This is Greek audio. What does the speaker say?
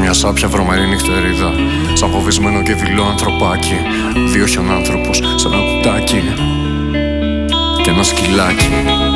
μια σάπια βρωμερή νυχτερίδα, σαν φοβισμένο και δειλό ανθρωπάκι. Δύο χιονάνθρωπους σε ένα κουτάκι και ένα σκυλάκι.